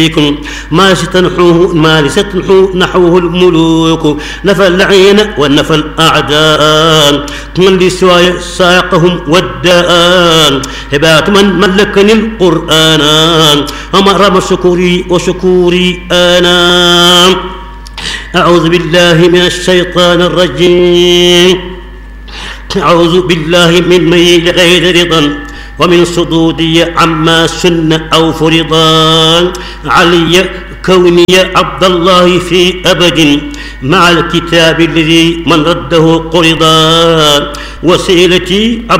ما لستنحوه نحوه الملوك، نفى اللعين ونفى الأعداء، من لسواي ساقهم والداء، هبات من ملكني القرآن، أمر شكوري وشكوري أنا. أعوذ بالله من الشيطان الرجيم، أعوذ بالله من ميل غير رضا ومن صدودي عما سن أو فرضا، علي كوني عبد الله في أبد مع الكتاب الذي من رده قرضا، وسيلتي